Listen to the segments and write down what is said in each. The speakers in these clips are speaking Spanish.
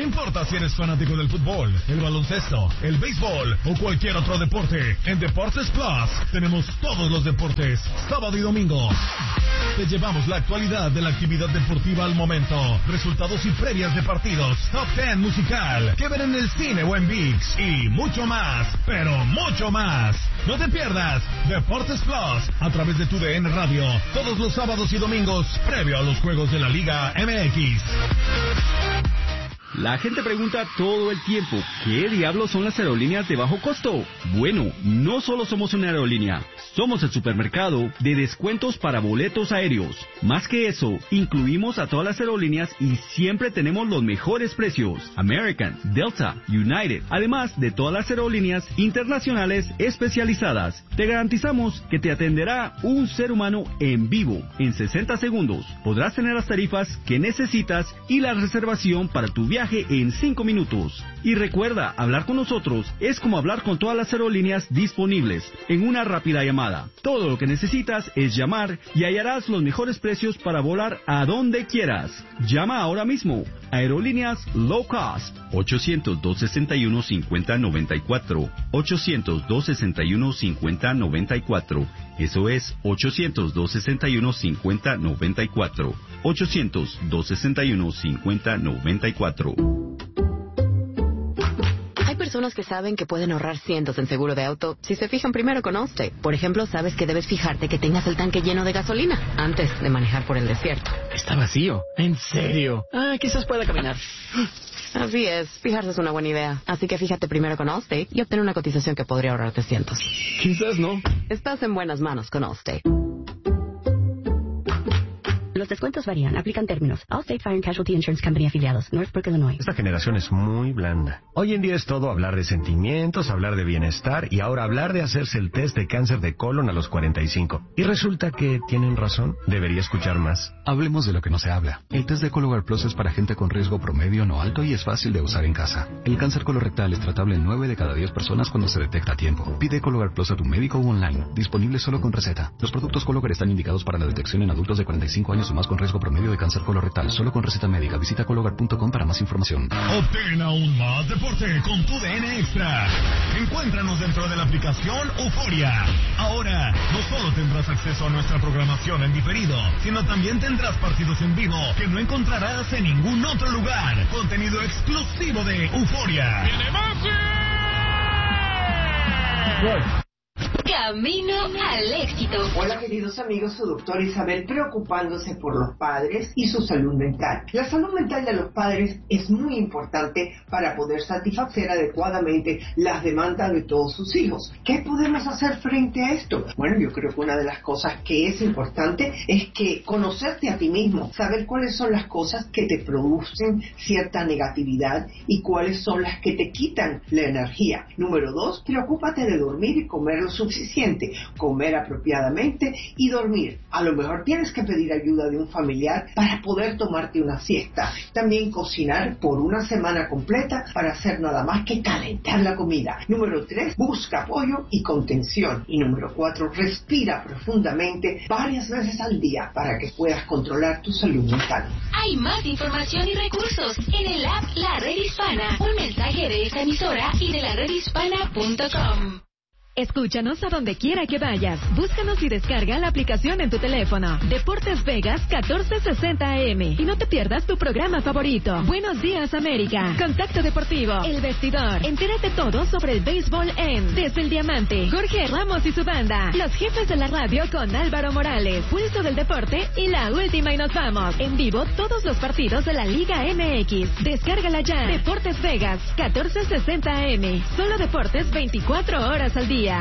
importa si eres fanático del fútbol, el baloncesto, el béisbol o cualquier otro deporte, en Deportes Plus tenemos todos los deportes, sábado y domingo. Te llevamos la actualidad de la actividad deportiva al momento, resultados y previas de partidos, top 10 musical, que ver en el cine o en ViX y mucho más, pero mucho más. No te pierdas Deportes Plus a través de tu DN Radio, todos los sábados y domingos, previo a los juegos de la Liga MX. La gente pregunta todo el tiempo, ¿qué diablos son las aerolíneas de bajo costo? Bueno, no solo somos una aerolínea, somos el supermercado de descuentos para boletos aéreos. Más que eso, incluimos a todas las aerolíneas y siempre tenemos los mejores precios. American, Delta, United, además de todas las aerolíneas internacionales especializadas. Te garantizamos que te atenderá un ser humano en vivo, en 60 segundos. Podrás tener las tarifas que necesitas y la reservación para tu viaje en 5 minutos. Y recuerda, hablar con nosotros es como hablar con todas las aerolíneas disponibles en una rápida llamada. Todo lo que necesitas es llamar y hallarás los mejores precios para volar a donde quieras. Llama ahora mismo. Aerolíneas Low Cost. 800-261-5094. 800-261-5094. Eso es 800-261-5094. 800-261-5094. Hay personas que saben que pueden ahorrar cientos en seguro de auto si se fijan primero con Allstate. Por ejemplo, sabes que debes fijarte que tengas el tanque lleno de gasolina antes de manejar por el desierto. Está vacío. ¿En serio? Quizás pueda caminar. Así es, fijarse es una buena idea. Así que fíjate primero con Allstate y obtén una cotización que podría ahorrarte cientos. Quizás no. Estás en buenas manos con Allstate. Los descuentos varían. Aplican términos. Allstate Fire and Casualty Insurance Company afiliados. Northbrook, Illinois. Esta generación es muy blanda. Hoy en día es todo hablar de sentimientos, hablar de bienestar y ahora hablar de hacerse el test de cáncer de colon a los 45. Y resulta que tienen razón. Debería escuchar más. Hablemos de lo que no se habla. El test de Cologuard Plus es para gente con riesgo promedio no alto y es fácil de usar en casa. El cáncer colorectal es tratable en 9 de cada 10 personas cuando se detecta a tiempo. Pide Cologuard Plus a tu médico o online. Disponible solo con receta. Los productos Cologuard están indicados para la detección en adultos de 45 años o más con riesgo promedio de cáncer colorectal, solo con receta médica. Visita Cologuard.com para más información. Obtén aún más deporte con tu DN Extra. Encuéntranos dentro de la aplicación Euforia. Ahora, no solo tendrás acceso a nuestra programación en diferido, sino también tendrás partidos en vivo que no encontrarás en ningún otro lugar. Contenido exclusivo de Euforia. Camino al éxito. Hola queridos amigos, su doctora Isabel preocupándose por los padres y su salud mental. La salud mental de los padres es muy importante para poder satisfacer adecuadamente las demandas de todos sus hijos. ¿Qué podemos hacer frente a esto? Bueno, yo creo que una de las cosas que es importante es que conocerte a ti mismo, saber cuáles son las cosas que te producen cierta negatividad y cuáles son las que te quitan la energía. Número 2, preocúpate de dormir y comer lo suficiente, comer apropiadamente y dormir. A lo mejor tienes que pedir ayuda de un familiar para poder tomarte una siesta. También cocinar por una semana completa para hacer nada más que calentar la comida. Número 3, busca apoyo y contención. Y número 4, respira profundamente varias veces al día para que puedas controlar tu salud mental. Hay más información y recursos en el app La Red Hispana. Un mensaje de esta emisora y de laredhispana.com. Escúchanos a donde quiera que vayas. Búscanos y descarga la aplicación en tu teléfono. Deportes Vegas 1460 AM. Y no te pierdas tu programa favorito. Buenos Días América. Contacto Deportivo. El Vestidor. Entérate todo sobre el béisbol en Desde el Diamante. Jorge Ramos y su banda. Los jefes de la radio con Álvaro Morales. Pulso del Deporte y la última y nos vamos. En vivo todos los partidos de la Liga MX. Descárgala ya. Deportes Vegas 1460 AM. Solo deportes 24 horas al día.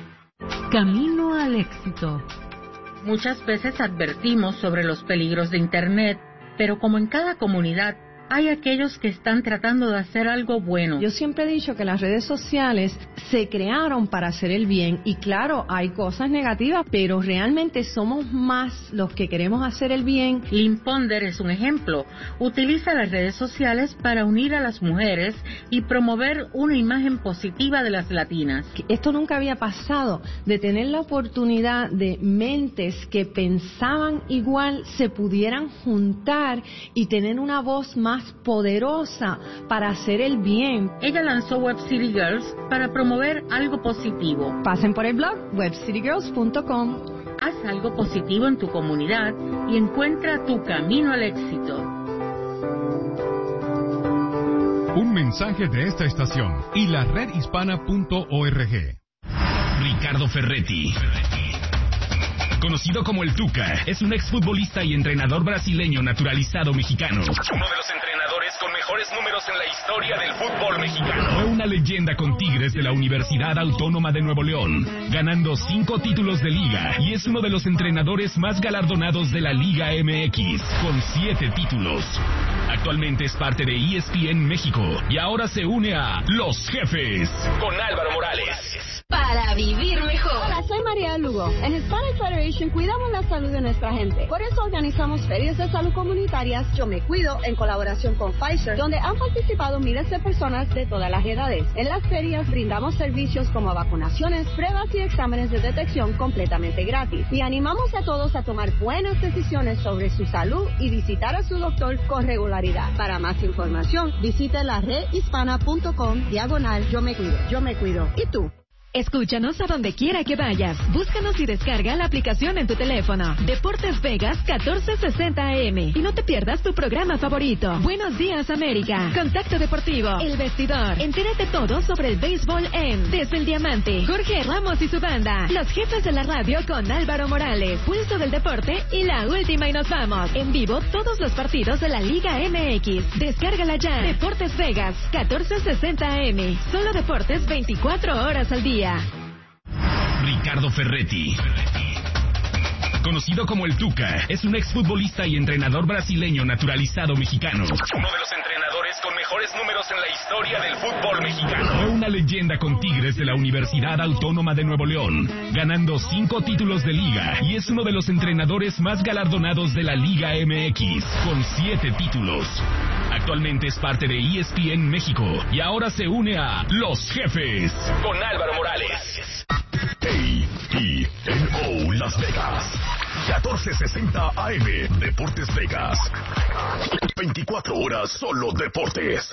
Camino al éxito. Muchas veces advertimos sobre los peligros de Internet, pero como en cada comunidad, hay aquellos que están tratando de hacer algo bueno. Yo siempre he dicho que las redes sociales se crearon para hacer el bien y claro, hay cosas negativas, pero realmente somos más los que queremos hacer el bien. Lynn Ponder es un ejemplo. Utiliza las redes sociales para unir a las mujeres y promover una imagen positiva de las latinas. Esto nunca había pasado, de tener la oportunidad de mentes que pensaban igual se pudieran juntar y tener una voz más más poderosa para hacer el bien. Ella lanzó Web City Girls para promover algo positivo. Pasen por el blog webcitygirls.com. Haz algo positivo en tu comunidad y encuentra tu camino al éxito. Un mensaje de esta estación y la redhispana.org. Ricardo Ferretti, conocido como el Tuca, es un exfutbolista y entrenador brasileño naturalizado mexicano. Uno de los entrenadores con mejores números en la historia del fútbol mexicano. Fue una leyenda con Tigres de la Universidad Autónoma de Nuevo León, ganando 5 títulos de liga, y es uno de los entrenadores más galardonados de la Liga MX, con 7 títulos. Actualmente es parte de ESPN México y ahora se une a Los Jefes con Álvaro Morales. Para vivir mejor. Hola, soy María Lugo. En Hispanic Federation cuidamos la salud de nuestra gente. Por eso organizamos ferias de salud comunitarias Yo Me Cuido en colaboración con Pfizer, donde han participado miles de personas de todas las edades. En las ferias brindamos servicios como vacunaciones, pruebas y exámenes de detección completamente gratis. Y animamos a todos a tomar buenas decisiones sobre su salud y visitar a su doctor con regularidad. Para más información, visite la redhispana.com/Yo Me Cuido. Yo Me Cuido. ¿Y tú? Escúchanos a donde quiera que vayas. Búscanos y descarga la aplicación en tu teléfono. Deportes Vegas 1460 AM. Y no te pierdas tu programa favorito. Buenos días, América. Contacto Deportivo. El Vestidor. Entérate todo sobre el béisbol en Desde el Diamante. Jorge Ramos y su banda. Los Jefes de la Radio con Álvaro Morales. Pulso del Deporte y la última y nos vamos. En vivo todos los partidos de la Liga MX. Descárgala ya. Deportes Vegas 1460 AM. Solo deportes 24 horas al día. Ricardo Ferretti, conocido como el Tuca, es un exfutbolista y entrenador brasileño naturalizado mexicano. Uno de los entrenadores con mejores números en la historia del fútbol mexicano. Fue una leyenda con Tigres de la Universidad Autónoma de Nuevo León, ganando 5 títulos de liga, y es uno de los entrenadores más galardonados de la Liga MX, con 7 títulos. Actualmente es parte de ESPN México y ahora se une a Los Jefes con Álvaro Morales. KENO Las Vegas 1460 AM. Deportes Vegas. 24 horas solo deportes.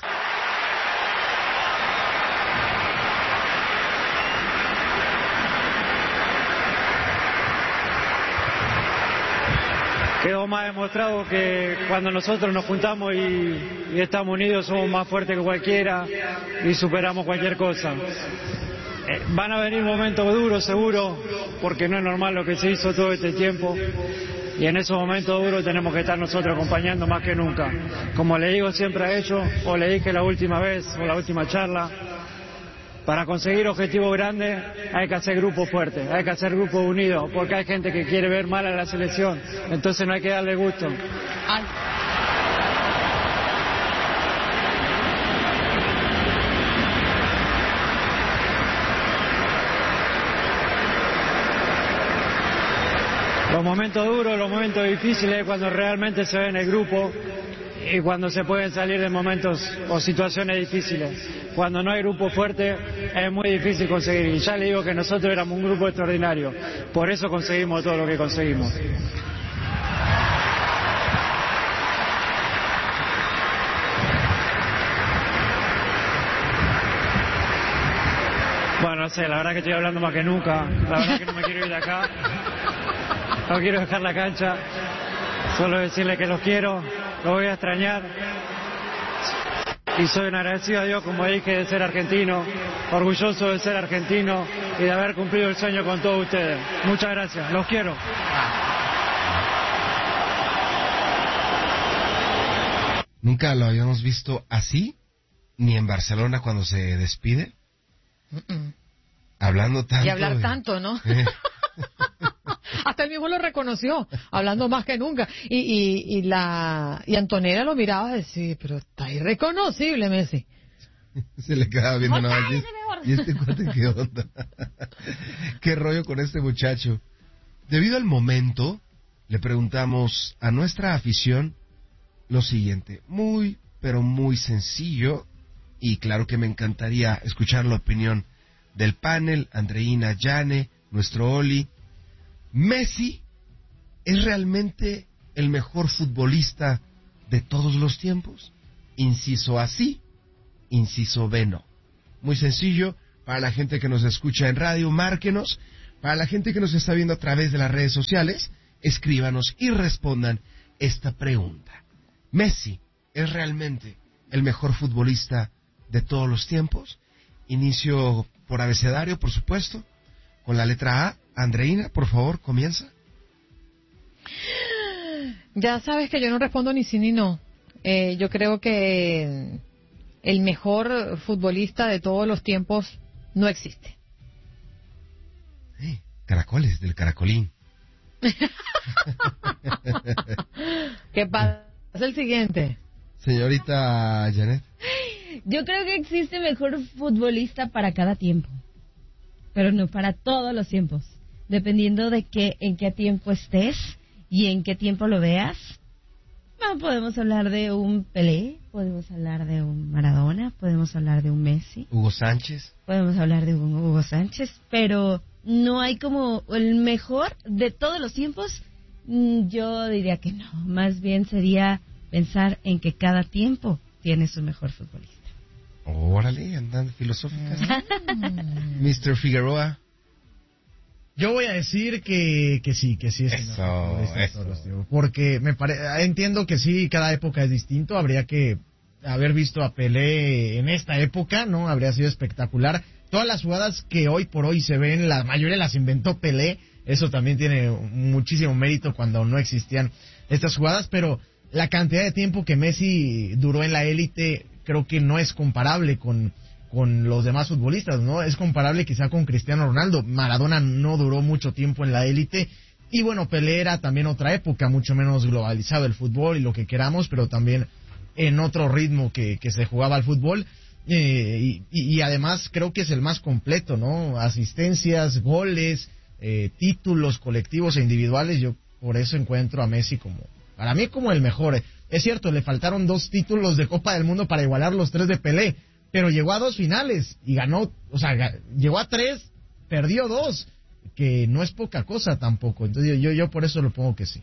Quedó más demostrado que cuando nosotros nos juntamos y estamos unidos somos más fuertes que cualquiera y superamos cualquier cosa. Van a venir momentos duros seguro, porque no es normal lo que se hizo todo este tiempo, y en esos momentos duros tenemos que estar nosotros acompañando más que nunca. Como le digo siempre a ellos, o le dije la última vez o la última charla, para conseguir objetivos grandes hay que hacer grupos fuertes, hay que hacer grupos unidos, porque hay gente que quiere ver mal a la selección, entonces no hay que darle gusto. Los momentos duros, los momentos difíciles es cuando realmente se ve en el grupo y cuando se pueden salir de momentos o situaciones difíciles. Cuando no hay grupo fuerte es muy difícil conseguir. Y ya le digo que nosotros éramos un grupo extraordinario. Por eso conseguimos todo lo que conseguimos. Bueno, no sé, la verdad que estoy hablando más que nunca. La verdad que no me quiero ir de acá. No quiero dejar la cancha. Solo decirle que los quiero, los voy a extrañar. Y soy un agradecido a Dios, como dije, de ser argentino, orgulloso de ser argentino y de haber cumplido el sueño con todos ustedes. Muchas gracias, los quiero. Nunca lo habíamos visto así, ni en Barcelona cuando se despide. Hablando tanto. Y hablar tanto, ¿no? Hasta él mismo lo reconoció, hablando más que nunca. Y Antonella lo miraba y decía, pero está irreconocible, Messi. Se le quedaba viendo nada más. ¿Y este cuate qué onda? ¿Qué rollo con este muchacho? Debido al momento, le preguntamos a nuestra afición lo siguiente. Muy, pero muy sencillo. Y claro que me encantaría escuchar la opinión del panel, Andreina, Yane, nuestro Oli. ¿Messi es realmente el mejor futbolista de todos los tiempos? inciso A sí, inciso B no. Muy sencillo, para la gente que nos escucha en radio, márquenos. Para la gente que nos está viendo a través de las redes sociales, escríbanos y respondan esta pregunta. ¿Messi es realmente el mejor futbolista de todos los tiempos? Inicio por abecedario, por supuesto, con la letra A. Andreina, por favor, comienza. Ya sabes que yo no respondo ni sí ni no. Yo creo que el mejor futbolista de todos los tiempos no existe. Caracoles, del Caracolín. ¿Qué pasa? Es el siguiente. Señorita Janet. Yo creo que existe mejor futbolista para cada tiempo, pero no para todos los tiempos. Dependiendo de en qué tiempo estés y en qué tiempo lo veas. No, podemos hablar de un Pelé, podemos hablar de un Maradona, podemos hablar de un Messi. Hugo Sánchez. Podemos hablar de un Hugo Sánchez, pero no hay como el mejor de todos los tiempos. Yo diría que no. Más bien sería pensar en que cada tiempo tiene su mejor futbolista. Órale, andan filosóficas. Mr. Figueroa. Yo voy a decir que sí es el mejor futbolista de todos los tiempos. Porque entiendo que sí, cada época es distinto. Habría que haber visto a Pelé en esta época, ¿no? Habría sido espectacular. Todas las jugadas que hoy por hoy se ven, la mayoría las inventó Pelé. Eso también tiene muchísimo mérito cuando no existían estas jugadas. Pero la cantidad de tiempo que Messi duró en la élite creo que no es comparable con los demás futbolistas, ¿no? Es comparable quizá con Cristiano Ronaldo. Maradona no duró mucho tiempo en la élite. Y bueno, Pelé era también otra época, mucho menos globalizado el fútbol y lo que queramos, pero también en otro ritmo que se jugaba al fútbol. Y además creo que es el más completo, ¿no? Asistencias, goles, títulos colectivos e individuales. Yo por eso encuentro a Messi para mí como el mejor. Es cierto, le faltaron 2 títulos de Copa del Mundo para igualar los 3 de Pelé, pero llegó a 2 finales y ganó, llegó a 3, perdió 2, que no es poca cosa tampoco. Entonces yo por eso lo pongo que sí.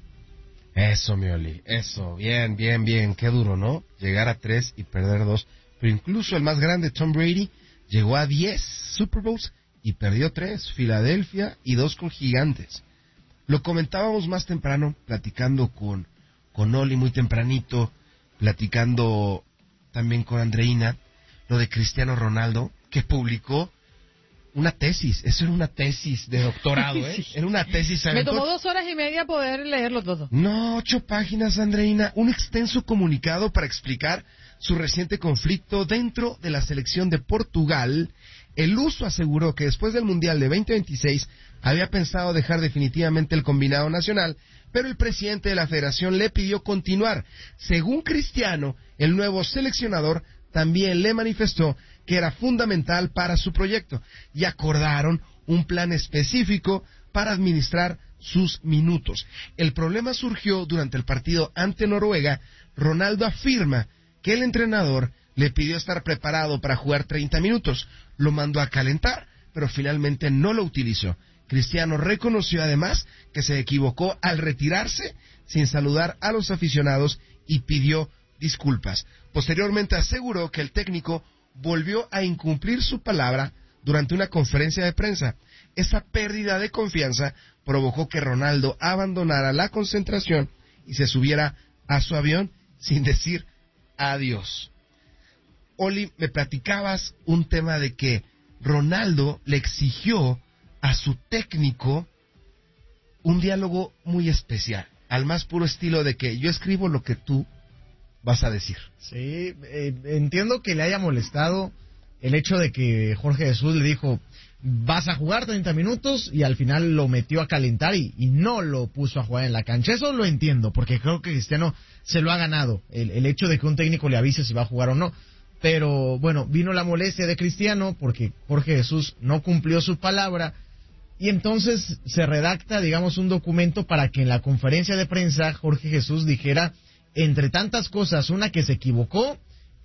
Eso, Mioli, eso, bien, qué duro, ¿no? Llegar a 3 y perder 2. Pero incluso el más grande, Tom Brady, llegó a 10 Super Bowls y perdió 3, Filadelfia y 2 con Gigantes. Lo comentábamos más temprano, platicando con Oli muy tempranito, platicando también con Andreina, lo de Cristiano Ronaldo, que publicó una tesis. Eso era una tesis de doctorado, ¿eh? Sí. Era una tesis. Me tomó 2 horas y media poder leerlo todo. No, 8 páginas, Andreina. Un extenso comunicado para explicar su reciente conflicto dentro de la selección de Portugal. El Luso aseguró que después del Mundial de 2026 había pensado dejar definitivamente el combinado nacional, pero el presidente de la federación le pidió continuar. Según Cristiano, el nuevo seleccionador también le manifestó que era fundamental para su proyecto y acordaron un plan específico para administrar sus minutos. El problema surgió durante el partido ante Noruega. Ronaldo afirma que el entrenador le pidió estar preparado para jugar 30 minutos. Lo mandó a calentar, pero finalmente no lo utilizó. Cristiano reconoció además que se equivocó al retirarse sin saludar a los aficionados y pidió disculpas. Posteriormente aseguró que el técnico volvió a incumplir su palabra durante una conferencia de prensa. Esa pérdida de confianza provocó que Ronaldo abandonara la concentración y se subiera a su avión sin decir adiós. Oli, me platicabas un tema de que Ronaldo le exigió a su técnico un diálogo muy especial, al más puro estilo de que yo escribo lo que tú vas a decir. Sí, entiendo que le haya molestado el hecho de que Jorge Jesús le dijo, vas a jugar 30 minutos, y al final lo metió a calentar y no lo puso a jugar en la cancha. Eso lo entiendo, porque creo que Cristiano se lo ha ganado, el hecho de que un técnico le avise si va a jugar o no. Pero bueno, vino la molestia de Cristiano porque Jorge Jesús no cumplió su palabra, y entonces se redacta, digamos, un documento para que en la conferencia de prensa Jorge Jesús dijera, entre tantas cosas, una, que se equivocó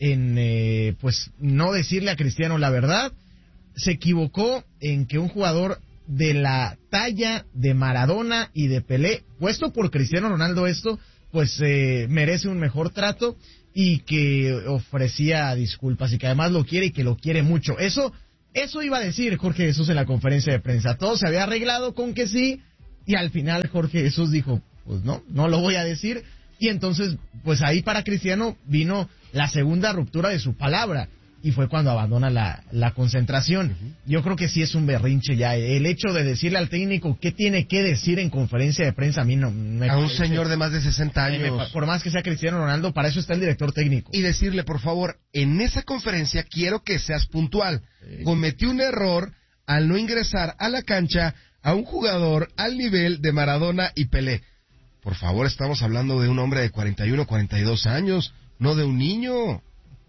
en pues no decirle a Cristiano la verdad, se equivocó en que un jugador de la talla de Maradona y de Pelé, puesto por Cristiano Ronaldo esto, pues merece un mejor trato, y que ofrecía disculpas y que además lo quiere y que lo quiere mucho. Eso iba a decir Jorge Jesús en la conferencia de prensa. Todo se había arreglado con que sí y al final Jorge Jesús dijo, pues no lo voy a decir. Y entonces, pues ahí para Cristiano vino la segunda ruptura de su palabra. Y fue cuando abandona la concentración. Yo creo que sí es un berrinche ya. El hecho de decirle al técnico qué tiene que decir en conferencia de prensa a mí no me parece. Un señor de más de 60 años. Por más que sea Cristiano Ronaldo, para eso está el director técnico. Y decirle, por favor, en esa conferencia quiero que seas puntual. Sí. Cometí un error al no ingresar a la cancha a un jugador al nivel de Maradona y Pelé. Por favor, estamos hablando de un hombre de 41, 42 años, no de un niño.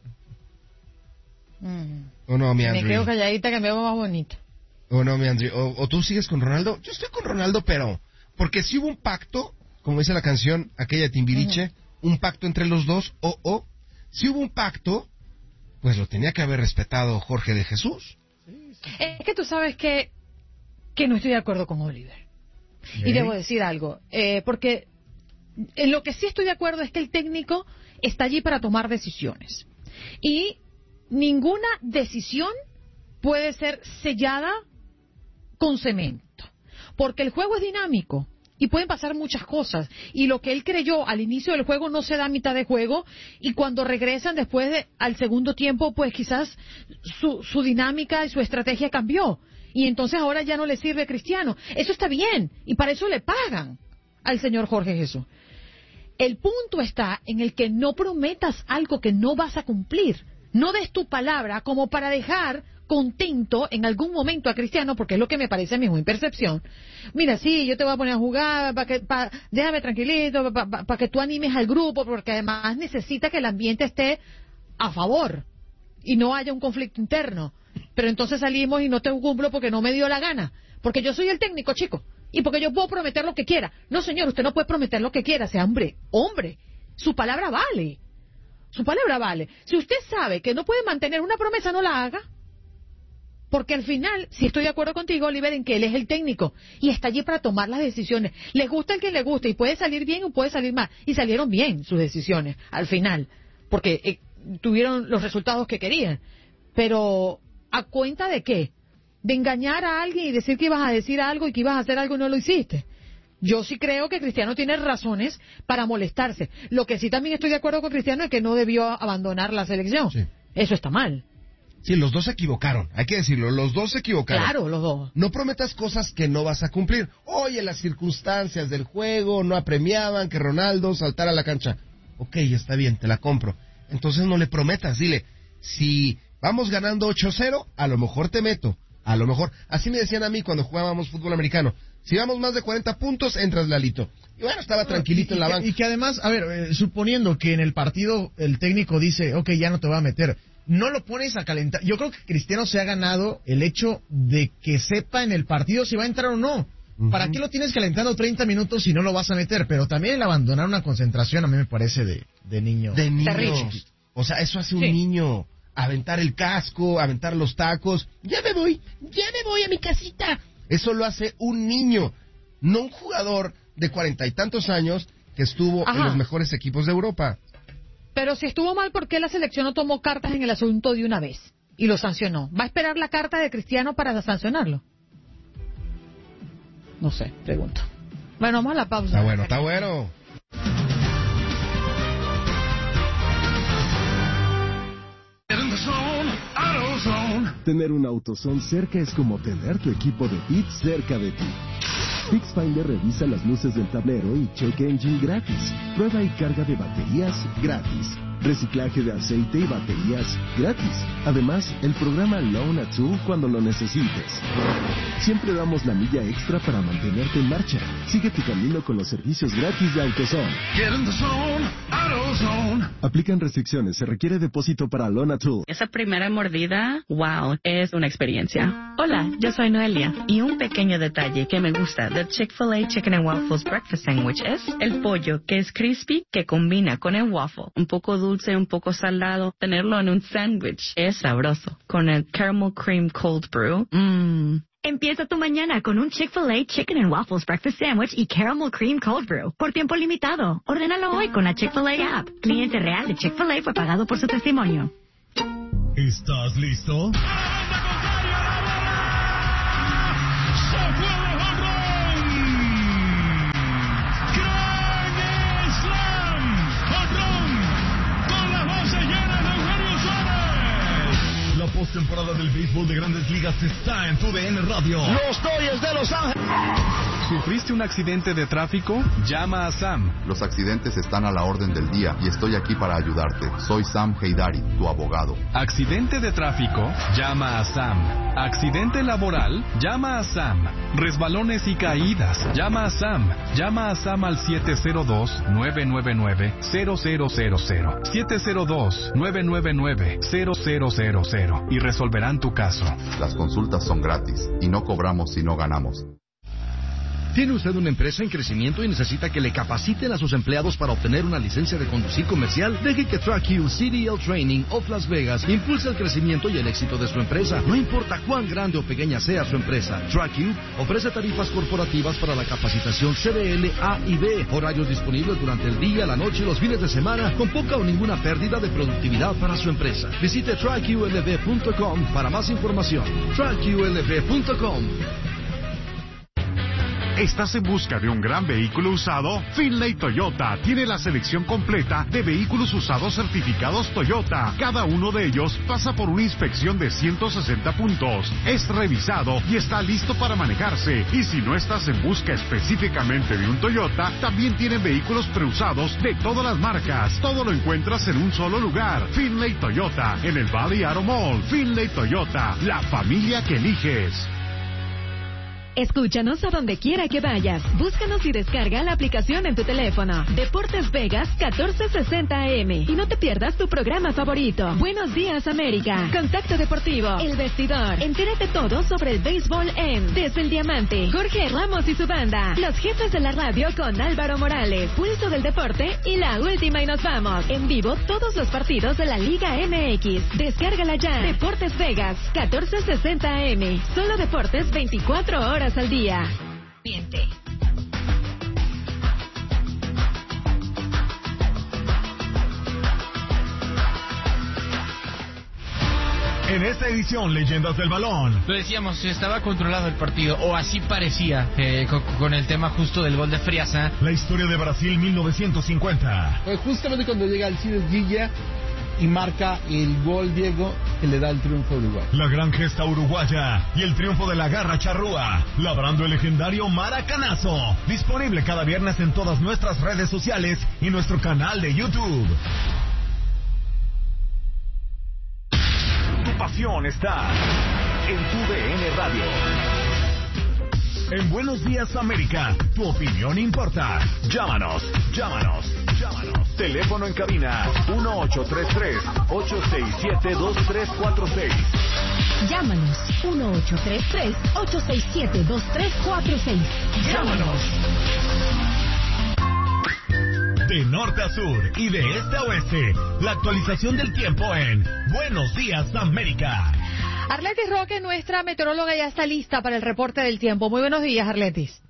¿O no, mi Andrew? Me quedo calladita que me veo más bonita. ¿O no, mi Andrew? ¿O tú sigues con Ronaldo? Yo estoy con Ronaldo, pero... Porque si hubo un pacto, como dice la canción, aquella de Timbiriche, un pacto entre los dos, si hubo un pacto, pues lo tenía que haber respetado Jorge de Jesús. Es que tú sabes que no estoy de acuerdo con Oliver. Y debo decir algo, porque en lo que sí estoy de acuerdo es que el técnico está allí para tomar decisiones. Y ninguna decisión puede ser sellada con cemento, porque el juego es dinámico y pueden pasar muchas cosas. Y lo que él creyó al inicio del juego no se da a mitad de juego, y cuando regresan después al segundo tiempo, pues quizás su dinámica y su estrategia cambió. Y entonces ahora ya no le sirve a Cristiano. Eso está bien, y para eso le pagan al señor Jorge Jesús. El punto está en el que no prometas algo que no vas a cumplir. No des tu palabra como para dejar contento en algún momento a Cristiano, porque es lo que me parece a mí, mi percepción. Mira, sí, yo te voy a poner a jugar, déjame tranquilito, para que tú animes al grupo, porque además necesita que el ambiente esté a favor y no haya un conflicto interno. Pero entonces salimos y no te cumplo porque no me dio la gana, porque yo soy el técnico, chico, y porque yo puedo prometer lo que quiera. No, señor, usted no puede prometer lo que quiera, sea hombre, su palabra vale. Su palabra vale. Si usted sabe que no puede mantener una promesa, no la haga. Porque al final, si estoy de acuerdo contigo, Oliver, en que él es el técnico y está allí para tomar las decisiones. Le gusta el que le guste y puede salir bien o puede salir mal. Y salieron bien sus decisiones al final, porque tuvieron los resultados que querían. Pero, ¿a cuenta de qué? De engañar a alguien y decir que ibas a decir algo y que ibas a hacer algo y no lo hiciste. Yo sí creo que Cristiano tiene razones para molestarse. Lo que sí también estoy de acuerdo con Cristiano es que no debió abandonar la selección. Sí. Eso está mal. Sí, los dos se equivocaron, hay que decirlo, los dos se equivocaron. Claro, los dos. No prometas cosas que no vas a cumplir. Oye, las circunstancias del juego no apremiaban que Ronaldo saltara a la cancha. Ok, está bien, te la compro. Entonces no le prometas, dile, si vamos ganando 8-0, a lo mejor te meto, a lo mejor. Así me decían a mí cuando jugábamos fútbol americano. Si vamos más de 40 puntos, entras Lalito. Y bueno, estaba tranquilito en la banca. Y que además, a ver, suponiendo que en el partido el técnico dice, ok, ya no te voy a meter, no lo pones a calentar. Yo creo que Cristiano se ha ganado el hecho de que sepa en el partido si va a entrar o no. ¿Para qué lo tienes calentando 30 minutos si no lo vas a meter? Pero también el abandonar una concentración a mí me parece de niño. De niños. O sea, eso hace un niño. Aventar el casco, aventar los tacos. Ya me voy a mi casita. Eso lo hace un niño, no un jugador de 40 y tantos años que estuvo en los mejores equipos de Europa. Pero si estuvo mal, ¿por qué la selección no tomó cartas en el asunto de una vez y lo sancionó? ¿Va a esperar la carta de Cristiano para sancionarlo? No sé, pregunto. Bueno, vamos a la pausa. Está bueno, está bueno. Tener un AutoZone cerca es como tener tu equipo de bits cerca de ti. FixFinder revisa las luces del tablero y check engine gratis. Prueba y carga de baterías gratis. Reciclaje de aceite y baterías gratis. Además, el programa Loan a Tool cuando lo necesites. Siempre damos la milla extra para mantenerte en marcha. Sigue tu camino con los servicios gratis de AutoZone. Get in the zone, AutoZone. Aplican restricciones. Se requiere depósito para Loan a Tool. Esa primera mordida, wow, es una experiencia. Hola, yo soy Noelia. Y un pequeño detalle que me gusta del Chick-fil-A Chicken and Waffles Breakfast Sandwich es el pollo, que es crispy, que combina con el waffle. Un poco dulce, un poco salado. Tenerlo en un sándwich es sabroso. Con el caramel cream cold brew, Empieza tu mañana con un Chick-fil-A Chicken and Waffles Breakfast Sandwich y Caramel Cream Cold Brew por tiempo limitado. Ordénalo hoy con la Chick-fil-A app. Cliente real de Chick-fil-A fue pagado por su testimonio. ¿Estás listo? La postemporada del béisbol de Grandes Ligas está en tu DN Radio. Los Dodgers de Los Ángeles. ¿Sufriste un accidente de tráfico? Llama a Sam. Los accidentes están a la orden del día y estoy aquí para ayudarte. Soy Sam Heydari, tu abogado. ¿Accidente de tráfico? Llama a Sam. ¿Accidente laboral? Llama a Sam. ¿Resbalones y caídas? Llama a Sam. Llama a Sam al 702-999-0000. 702-999-0000 y resolverán tu caso. Las consultas son gratis y no cobramos si no ganamos. ¿Tiene usted una empresa en crecimiento y necesita que le capaciten a sus empleados para obtener una licencia de conducir comercial? Deje que TrackU CDL Training of Las Vegas impulse el crecimiento y el éxito de su empresa. No importa cuán grande o pequeña sea su empresa, TrackU ofrece tarifas corporativas para la capacitación CDL A y B, horarios disponibles durante el día, la noche y los fines de semana, con poca o ninguna pérdida de productividad para su empresa. Visite TrackULV.com para más información. TrackULV.com. ¿Estás en busca de un gran vehículo usado? Finlay Toyota tiene la selección completa de vehículos usados certificados Toyota. Cada uno de ellos pasa por una inspección de 160 puntos. Es revisado y está listo para manejarse. Y si no estás en busca específicamente de un Toyota, también tienen vehículos preusados de todas las marcas. Todo lo encuentras en un solo lugar. Finlay Toyota, en el Valley Auto Mall. Finlay Toyota, la familia que eliges. Escúchanos a donde quiera que vayas. Búscanos y descarga la aplicación en tu teléfono. Deportes Vegas 1460 AM. Y no te pierdas tu programa favorito. Buenos días, América. Contacto Deportivo. El Vestidor. Entérate todo sobre el béisbol en Desde el Diamante. Jorge Ramos y su banda. Los jefes de la radio con Álvaro Morales. Pulso del Deporte y la última y nos vamos. En vivo todos los partidos de la Liga MX. Descárgala ya. Deportes Vegas 1460 AM. Solo deportes 24 horas al día. En esta edición, Leyendas del Balón. Lo decíamos, estaba controlado el partido, o así parecía, con el tema justo del gol de Friasa. La historia de Brasil 1950. Pues justamente cuando llega Alcides Guilla y marca el gol, Diego, que le da el triunfo a Uruguay. La gran gesta uruguaya y el triunfo de la garra charrúa, labrando el legendario maracanazo. Disponible cada viernes en todas nuestras redes sociales y nuestro canal de YouTube. Tu pasión está en tu DN Radio. En Buenos Días América, tu opinión importa. Llámanos. Teléfono en cabina 1833-867-2346. Llámanos 1833-867-2346. Llámanos. De norte a sur y de este a oeste, la actualización del tiempo en Buenos Días América. Arletis Roque, nuestra meteoróloga, ya está lista para el reporte del tiempo. Muy buenos días, Arletis.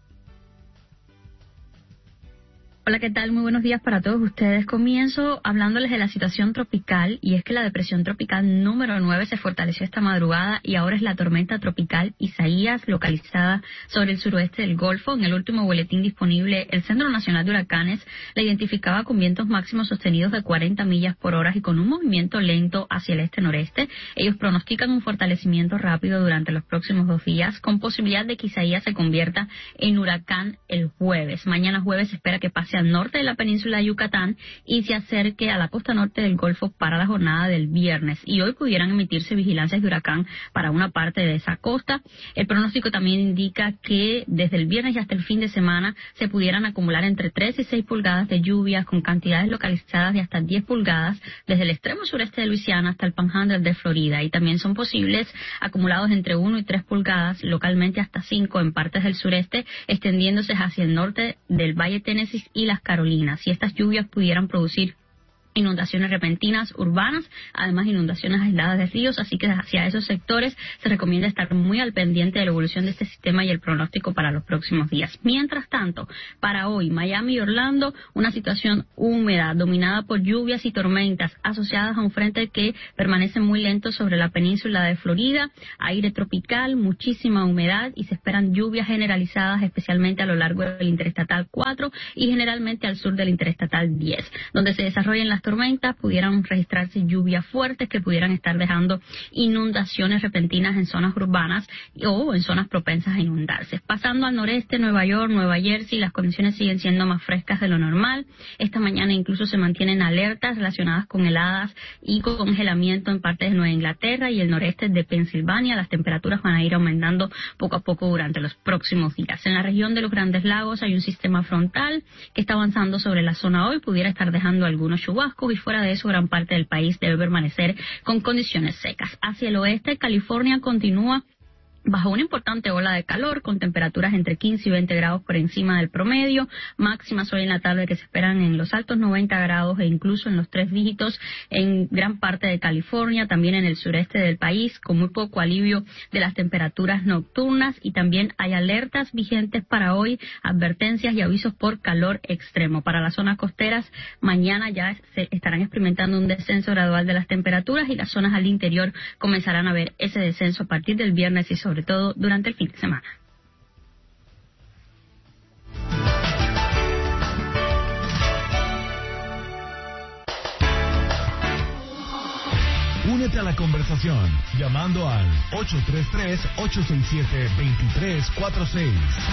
Hola, ¿qué tal? Muy buenos días para todos ustedes. Comienzo hablándoles de la situación tropical, y es que la depresión tropical número 9 se fortaleció esta madrugada y ahora es la tormenta tropical Isaías, localizada sobre el suroeste del Golfo. En el último boletín disponible, el Centro Nacional de Huracanes la identificaba con vientos máximos sostenidos de 40 millas por hora y con un movimiento lento hacia el este-noreste. Ellos pronostican un fortalecimiento rápido durante los próximos 2 días, con posibilidad de que Isaías se convierta en huracán el jueves. Mañana jueves se espera que pase al norte de la península de Yucatán y se acerque a la costa norte del Golfo para la jornada del viernes. Y hoy pudieran emitirse vigilancias de huracán para una parte de esa costa. El pronóstico también indica que desde el viernes y hasta el fin de semana se pudieran acumular entre 3 y 6 pulgadas de lluvias, con cantidades localizadas de hasta 10 pulgadas desde el extremo sureste de Luisiana hasta el Panhandle de Florida. Y también son posibles acumulados entre 1 y 3 pulgadas, localmente hasta 5 en partes del sureste, extendiéndose hacia el norte del Valle Tennessee y las Carolinas. Y estas lluvias pudieran producir inundaciones repentinas urbanas, además inundaciones aisladas de ríos, así que hacia esos sectores se recomienda estar muy al pendiente de la evolución de este sistema y el pronóstico para los próximos días. Mientras tanto, para hoy, Miami y Orlando, una situación húmeda, dominada por lluvias y tormentas, asociadas a un frente que permanece muy lento sobre la península de Florida, aire tropical, muchísima humedad y se esperan lluvias generalizadas, especialmente a lo largo del Interestatal 4 y generalmente al sur del Interestatal 10, donde se desarrollan las tormentas, pudieran registrarse lluvias fuertes que pudieran estar dejando inundaciones repentinas en zonas urbanas o en zonas propensas a inundarse. Pasando al noreste, Nueva York, Nueva Jersey, las condiciones siguen siendo más frescas de lo normal. Esta mañana incluso se mantienen alertas relacionadas con heladas y congelamiento en partes de Nueva Inglaterra y el noreste de Pensilvania. Las temperaturas van a ir aumentando poco a poco durante los próximos días. En la región de los Grandes Lagos hay un sistema frontal que está avanzando sobre la zona hoy, pudiera estar dejando algunos chubascos y fuera de eso gran parte del país debe permanecer con condiciones secas. Hacia el oeste, California continúa bajo una importante ola de calor, con temperaturas entre 15 y 20 grados por encima del promedio, máximas hoy en la tarde que se esperan en los altos 90 grados e incluso en los 3 dígitos en gran parte de California, también en el sureste del país, con muy poco alivio de las temperaturas nocturnas y también hay alertas vigentes para hoy, advertencias y avisos por calor extremo. Para las zonas costeras, mañana ya se estarán experimentando un descenso gradual de las temperaturas y las zonas al interior comenzarán a ver ese descenso a partir del viernes y sobre todo durante el fin de semana. Únete a la conversación llamando al 833-867-2346.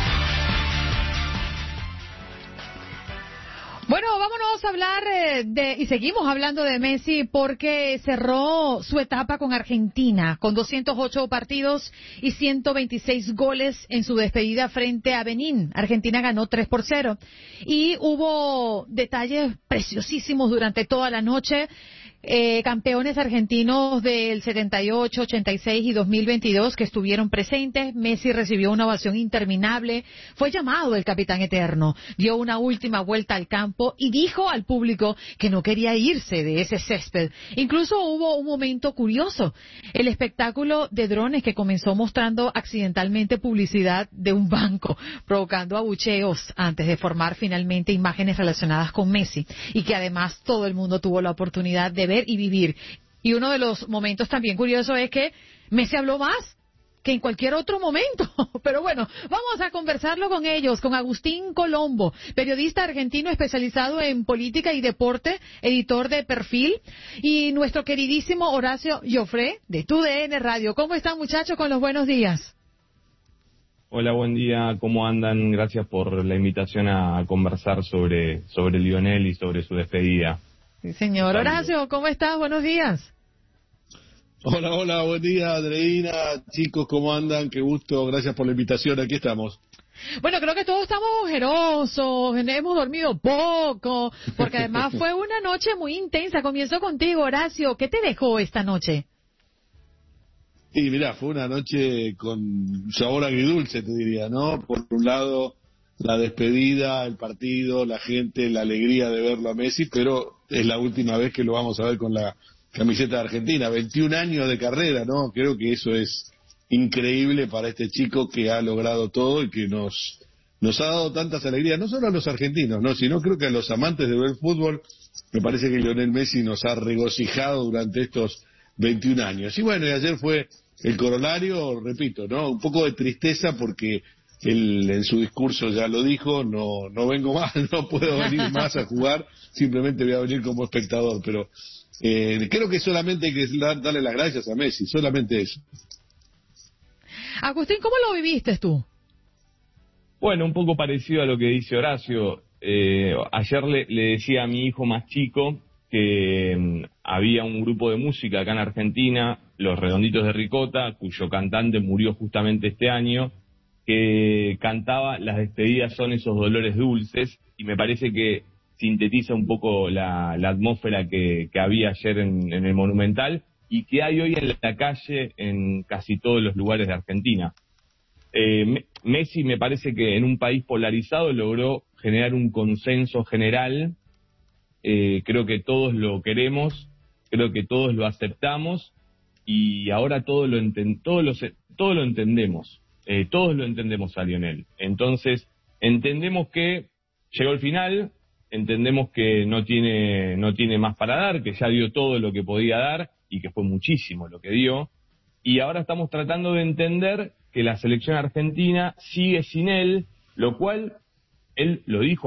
Bueno, vámonos a hablar y seguimos hablando de Messi porque cerró su etapa con Argentina con 208 partidos y 126 goles en su despedida frente a Benín. Argentina ganó 3-0 y hubo detalles preciosísimos durante toda la noche. Campeones argentinos del 78, 86 y 2022 que estuvieron presentes. Messi recibió una ovación interminable, fue llamado el capitán eterno, dio una última vuelta al campo y dijo al público que no quería irse de ese césped. Incluso hubo un momento curioso, el espectáculo de drones que comenzó mostrando accidentalmente publicidad de un banco, provocando abucheos antes de formar finalmente imágenes relacionadas con Messi y que además todo el mundo tuvo la oportunidad de ver y vivir. Y uno de los momentos también curiosos es que Messi habló más que en cualquier otro momento. Pero bueno, vamos a conversarlo con ellos, con Agustín Colombo, periodista argentino especializado en política y deporte, editor de Perfil, y nuestro queridísimo Horacio Joffre, de TUDN Radio. ¿Cómo están, muchachos, con los buenos días? Hola, buen día, ¿cómo andan? Gracias por la invitación a conversar sobre Lionel y sobre su despedida. Sí, señor. Horacio, ¿cómo estás? Buenos días. Hola, buen día, Andreina, chicos, ¿cómo andan? Qué gusto, gracias por la invitación, aquí estamos. Bueno, creo que todos estamos ojerosos, hemos dormido poco, porque además fue una noche muy intensa. Comienzo contigo, Horacio, ¿qué te dejó esta noche? Sí, mirá, fue una noche con sabor agridulce, te diría, ¿no? Por un lado, la despedida, el partido, la gente, la alegría de verlo a Messi, pero es la última vez que lo vamos a ver con la camiseta de Argentina. 21 años de carrera, ¿no? Creo que eso es increíble para este chico que ha logrado todo y que nos ha dado tantas alegrías, no solo a los argentinos, ¿no? Sino creo que a los amantes de ver fútbol. Me parece que Lionel Messi nos ha regocijado durante estos 21 años. Y bueno, y ayer fue el corolario, repito, ¿no? Un poco de tristeza porque él en su discurso ya lo dijo, no vengo más, no puedo venir más a jugar, simplemente voy a venir como espectador, pero creo que solamente hay que darle las gracias a Messi, solamente eso. Agustín, ¿cómo lo viviste tú? Bueno, un poco parecido a lo que dice Horacio. Ayer le decía a mi hijo más chico que había un grupo de música acá en Argentina, Los Redonditos de Ricota, cuyo cantante murió justamente este año, que cantaba Las despedidas son esos dolores dulces, y me parece que sintetiza un poco la atmósfera que había ayer en el Monumental y que hay hoy en la calle en casi todos los lugares de Argentina. Messi me parece que en un país polarizado logró generar un consenso general creo que todos lo queremos, creo que todos lo aceptamos y ahora todos lo entendemos, todos lo entendemos a Lionel. Entonces, entendemos que llegó el final, entendemos que no tiene más para dar, que ya dio todo lo que podía dar y que fue muchísimo lo que dio. Y ahora estamos tratando de entender que la selección argentina sigue sin él, lo cual él lo dijo